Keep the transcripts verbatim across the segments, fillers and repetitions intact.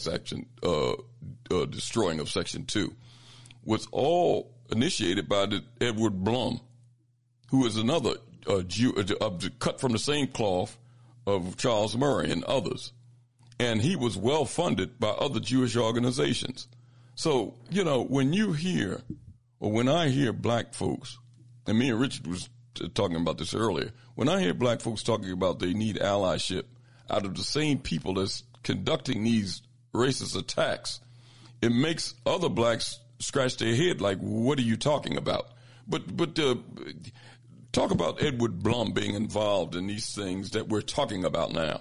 section, uh, uh, destroying of Section two, was all initiated by the Edward Blum, who is another uh, Jew, uh, cut from the same cloth of Charles Murray and others. And he was well funded by other Jewish organizations. So, you know, when you hear, or when I hear black folks, and me and Richard was t- talking about this earlier, when I hear black folks talking about they need allyship out of the same people that's conducting these racist attacks, it makes other blacks scratch their head like, what are you talking about? But, but, uh, talk about Edward Blum being involved in these things that we're talking about now.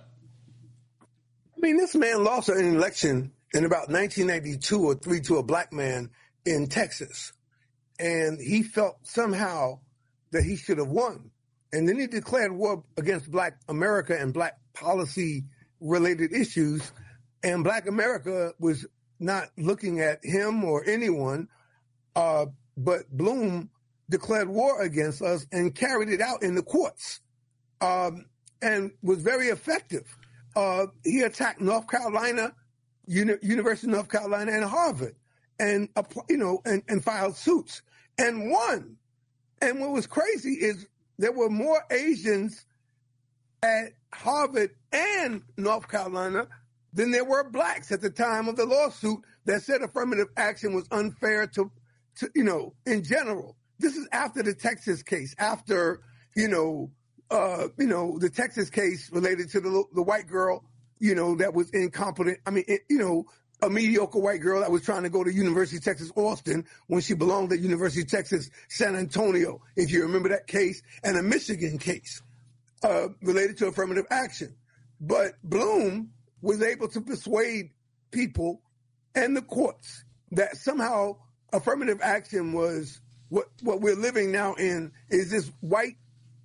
I mean, this man lost an election in about nineteen ninety-two or three to a black man in Texas. And he felt somehow that he should have won. And then he declared war against black America and black policy related issues. And black America was not looking at him or anyone. Uh, but Blum declared war against us and carried it out in the courts, um, and was very effective. Uh, he attacked North Carolina, Uni- University of North Carolina, and Harvard, and uh, you know, and, and filed suits and won. And what was crazy is there were more Asians at Harvard and North Carolina than there were blacks at the time of the lawsuit that said affirmative action was unfair to, to you know, in general. This is after the Texas case, after, you know, uh, you know, the Texas case related to the the white girl, you know, that was incompetent. I mean, it, you know, a mediocre white girl that was trying to go to University of Texas, Austin, when she belonged at University of Texas, San Antonio, if you remember that case, and a Michigan case uh, related to affirmative action. But Blum was able to persuade people and the courts that somehow affirmative action was what what we're living now in is this white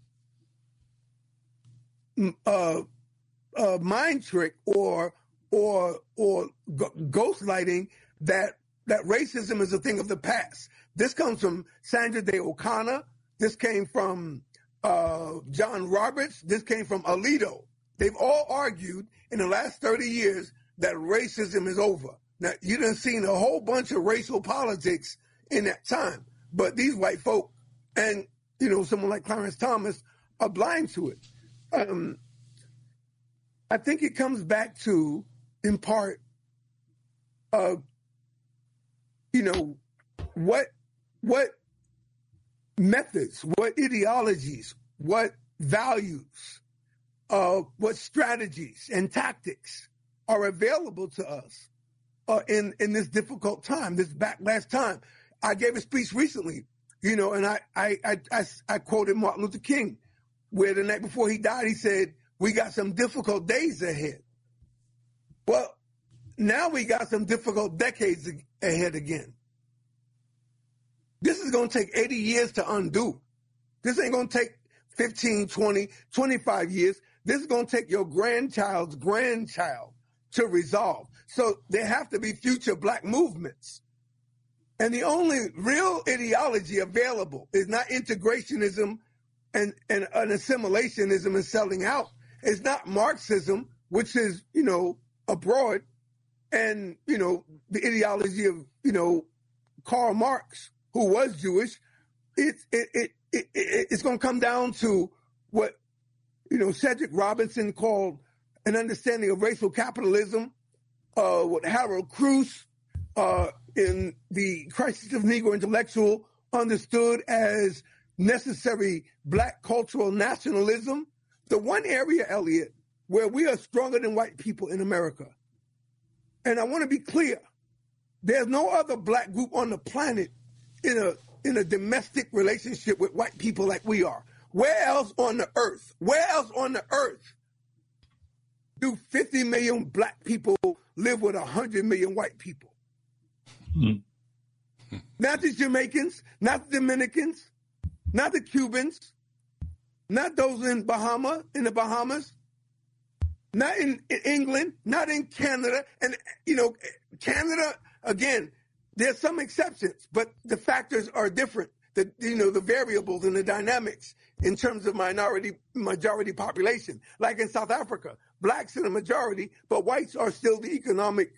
uh, uh, mind trick or or or g- ghostlighting that that racism is a thing of the past. This comes from Sandra Day O'Connor. This came from uh, John Roberts. This came from Alito. They've all argued in the last thirty years that racism is over. Now, you done seen a whole bunch of racial politics in that time, but these white folk and, you know, someone like Clarence Thomas are blind to it. Um, I think it comes back to, in part, uh, you know, what what methods, what ideologies, what values, uh, what strategies and tactics are available to us uh, in in this difficult time, this backlash time. I gave a speech recently, you know, and I I I, I, I quoted Martin Luther King, where the night before he died, he said, "We got some difficult days ahead." Well, now we got some difficult decades ahead again. This is going to take eighty years to undo. This ain't going to take fifteen, twenty, twenty-five years. This is going to take your grandchild's grandchild to resolve. So there have to be future black movements. And the only real ideology available is not integrationism and, and, and assimilationism and selling out. It's not Marxism, which is, you know, abroad, and, you know, the ideology of, you know, Karl Marx, who was Jewish. It, it, it, it, it it's going to come down to what, you know, Cedric Robinson called an understanding of racial capitalism, uh, what Harold Cruz uh, in The Crisis of Negro Intellectual understood as necessary black cultural nationalism. The one area, Elliot, where we are stronger than white people in America. And I want to be clear, there's no other black group on the planet in a in a domestic relationship with white people like we are. Where else on the earth, where else on the earth do fifty million black people live with one hundred million white people? Mm-hmm. Not the Jamaicans, not the Dominicans, not the Cubans, not those in Bahama, in the Bahamas, not in, in England, not in Canada. And, you know, Canada, again, there's some exceptions, but the factors are different. The, you know, the variables and the dynamics in terms of minority, majority population. Like in South Africa, blacks are the majority, but whites are still the economic